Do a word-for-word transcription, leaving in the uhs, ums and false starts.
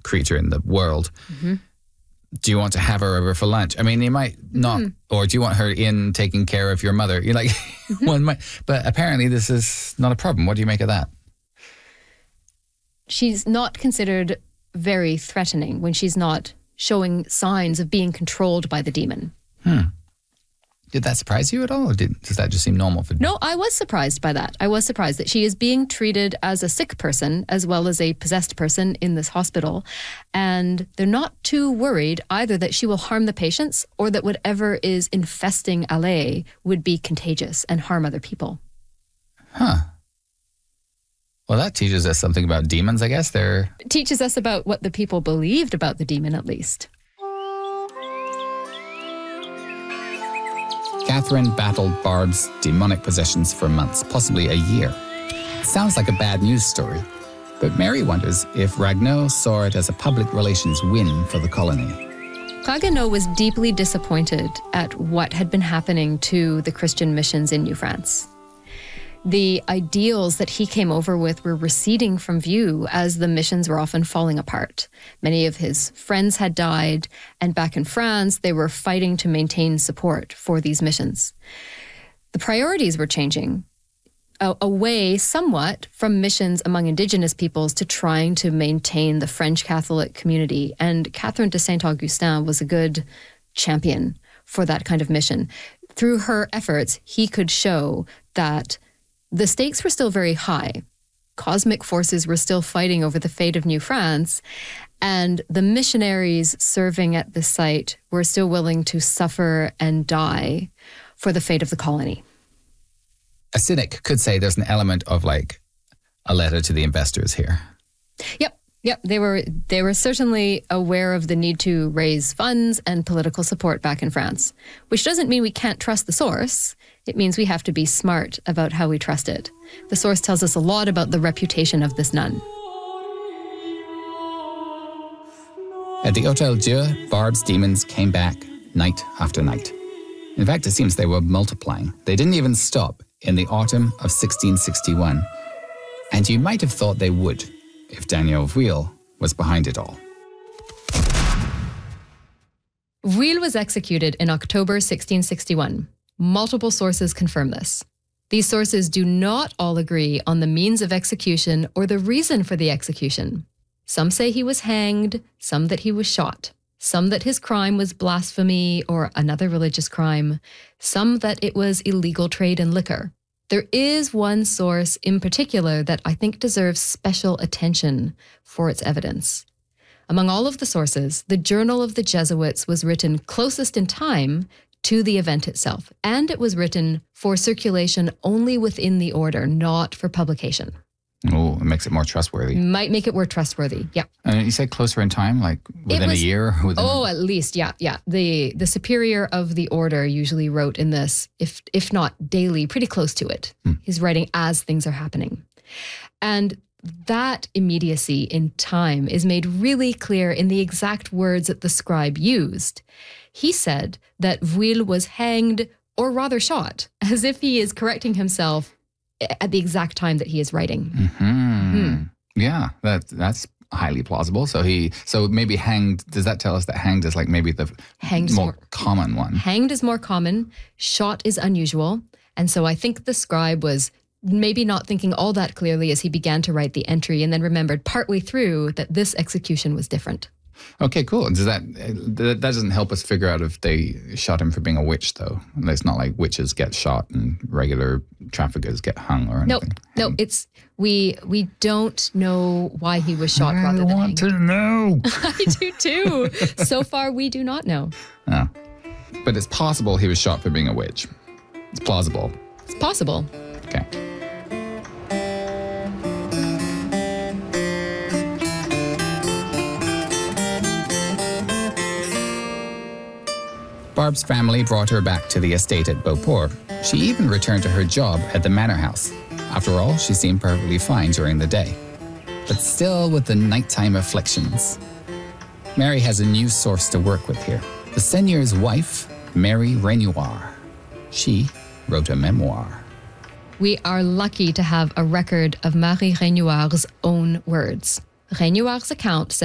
creature in the world. Mm-hmm. Do you want to have her over for lunch? I mean, you might not, mm. or do you want her in taking care of your mother? You're like, mm-hmm. one might, but apparently this is not a problem. What do you make of that? She's not considered very threatening when she's not showing signs of being controlled by the demon. Hmm. Did that surprise you at all, or did, does that just seem normal for you? No, I was surprised by that. I was surprised that she is being treated as a sick person as well as a possessed person in this hospital. And they're not too worried either that she will harm the patients or that whatever is infesting Alais would be contagious and harm other people. Huh. Well, that teaches us something about demons, I guess. They're... It teaches us about what the people believed about the demon, at least. Catherine battled Barb's demonic possessions for months, possibly a year. It sounds like a bad news story, but Mary wonders if Ragueneau saw it as a public relations win for the colony. Ragueneau was deeply disappointed at what had been happening to the Christian missions in New France. The ideals that he came over with were receding from view as the missions were often falling apart. Many of his friends had died, and back in France, they were fighting to maintain support for these missions. The priorities were changing uh, away somewhat from missions among Indigenous peoples to trying to maintain the French Catholic community. And Catherine de Saint-Augustin was a good champion for that kind of mission. Through her efforts, he could show that the stakes were still very high. Cosmic forces were still fighting over the fate of New France, and the missionaries serving at the site were still willing to suffer and die for the fate of the colony. A cynic could say there's an element of like a letter to the investors here. Yep, yep. They were they were certainly aware of the need to raise funds and political support back in France, which doesn't mean we can't trust the source. It means we have to be smart about how we trust it. The source tells us a lot about the reputation of this nun. At the Hôtel Dieu, Barb's demons came back night after night. In fact, it seems they were multiplying. They didn't even stop in the autumn of sixteen sixty-one. And you might have thought they would if Daniel Vuille was behind it all. Vuille was executed in October sixteen sixty-one. Multiple sources confirm this. These sources do not all agree on the means of execution or the reason for the execution. Some say he was hanged, some that he was shot, some that his crime was blasphemy or another religious crime, some that it was illegal trade in liquor. There is one source in particular that I think deserves special attention for its evidence. Among all of the sources, the Journal of the Jesuits was written closest in time to the event itself, and it was written for circulation only within the order, not for publication. Oh, it makes it more trustworthy. Might make it more trustworthy, yeah. And you said closer in time, like within was, a year? Within oh, a... at least, yeah, yeah. The the superior of the order usually wrote in this, if if not daily, pretty close to it. Hmm. He's writing as things are happening. And that immediacy in time is made really clear in the exact words that the scribe used. He said that Vuille was hanged, or rather shot, as if he is correcting himself at the exact time that he is writing. Mm-hmm. Hmm. Yeah, that that's highly plausible. So he, so maybe hanged. Does that tell us that hanged is like maybe the hanged more, more common one? Hanged is more common. Shot is unusual, and so I think the scribe was maybe not thinking all that clearly as he began to write the entry, and then remembered partway through that this execution was different. Okay, cool. Does that that doesn't help us figure out if they shot him for being a witch, though? It's not like witches get shot and regular traffickers get hung or anything. No, no, it's we we don't know why he was shot I rather than I want to know. I do too. So far, we do not know. No, but it's possible he was shot for being a witch. It's plausible. It's possible. Okay. Barb's family brought her back to the estate at Beauport. She even returned to her job at the manor house. After all, she seemed perfectly fine during the day. But still with the nighttime afflictions. Mary has a new source to work with here. The seigneur's wife, Mary Renoir. She wrote a memoir. We are lucky to have a record of Marie Renoir's own words. Renoir's account says